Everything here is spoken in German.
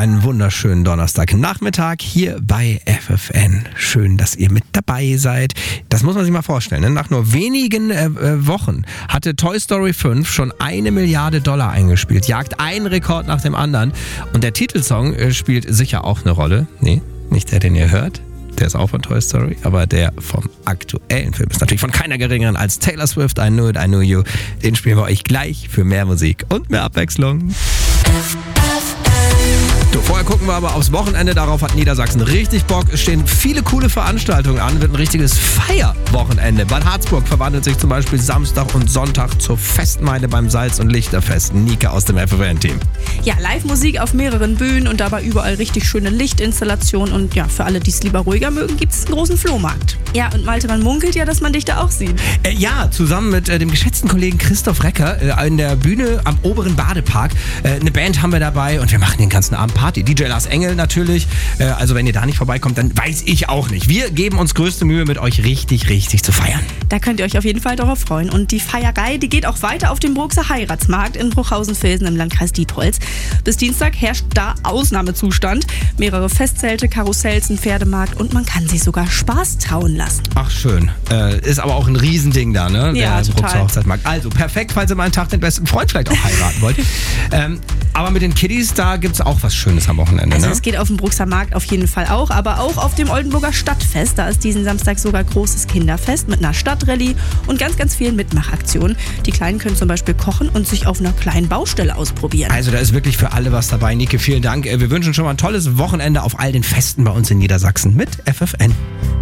einen wunderschönen Donnerstagnachmittag hier bei FFN. Schön, dass ihr mit dabei seid. Das muss man sich mal vorstellen. Ne? Nach nur wenigen Wochen hatte Toy Story 5 schon $1 Milliarde eingespielt. Jagt einen Rekord nach dem anderen. Und der Titelsong spielt sicher auch eine Rolle. Nee, nicht der, den ihr hört. Der ist auch von Toy Story, aber der vom aktuellen Film ist natürlich von keiner geringeren als Taylor Swift, I Knew It, I Knew You. Den spielen wir euch gleich für mehr Musik und mehr Abwechslung. Vorher gucken wir aber aufs Wochenende, darauf hat Niedersachsen richtig Bock. Es stehen viele coole Veranstaltungen an, wird ein richtiges Feierwochenende. Bad Harzburg verwandelt sich zum Beispiel Samstag und Sonntag zur Festmeile beim Salz- und Lichterfest. Nika aus dem FFN-Team. Ja, Live-Musik auf mehreren Bühnen und dabei überall richtig schöne Lichtinstallationen. Und ja, für alle, die es lieber ruhiger mögen, gibt es einen großen Flohmarkt. Ja, und Malte, man munkelt ja, dass man dich da auch sieht. Ja, zusammen mit dem geschätzten Kollegen Christoph Recker in der Bühne am oberen Badepark. Eine Band haben wir dabei und wir machen den ganzen Abend Party. DJ Lars Engel natürlich. Also wenn ihr da nicht vorbeikommt, dann weiß ich auch nicht. Wir geben uns größte Mühe, mit euch richtig zu feiern. Da könnt ihr euch auf jeden Fall darauf freuen. Und die Feierei, die geht auch weiter auf dem Bruxer Heiratsmarkt in Bruchhausen-Vilsen im Landkreis Diepholz. Bis Dienstag herrscht da Ausnahmezustand. Mehrere Festzelte, Karussells, ein Pferdemarkt und man kann sich sogar Spaß trauen lassen. Ach schön. Ist aber auch ein Riesending da, ne? Ja, der total. Bruxer Hochzeitsmarkt. Also perfekt, falls ihr mal einen Tag den besten Freund vielleicht auch heiraten wollt. Aber mit den Kiddies, da gibt's auch was Schönes am Wochenende, Also ne? es geht auf dem Bruxer Markt auf jeden Fall auch, aber auch auf dem Oldenburger Stadtfest. Da ist diesen Samstag sogar großes Kinderfest mit einer Stadtrallye und ganz vielen Mitmachaktionen. Die Kleinen können zum Beispiel kochen und sich auf einer kleinen Baustelle ausprobieren. Also da ist wirklich für alle was dabei. Nike, vielen Dank. Wir wünschen schon mal ein tolles Wochenende auf all den Festen bei uns in Niedersachsen mit FFN.